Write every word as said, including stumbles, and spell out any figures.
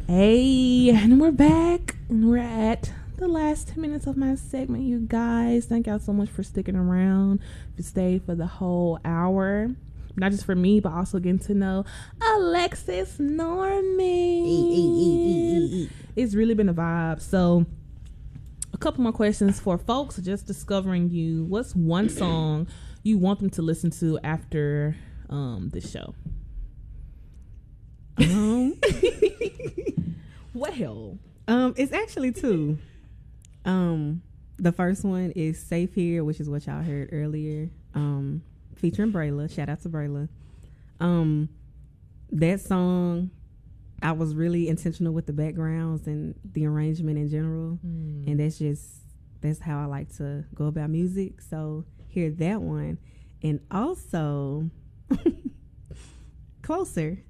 Hey, and we're back. And we're at the last ten minutes of my segment, you guys. Thank y'all so much for sticking around. To stay for the whole hour. Not just for me, but also getting to know Alexis Norman. It's really been a vibe. So, a couple more questions for folks just discovering you. What's one song you want them to listen to after um, this show? Um, well, um, it's actually two. Um, the first one is "Safe Here," which is what y'all heard earlier. Um, featuring Brayla. Shout out to Brayla. Um, that song, I was really intentional with the backgrounds and the arrangement in general, mm. and that's just that's how I like to go about music. So hear that one, and also "Closer."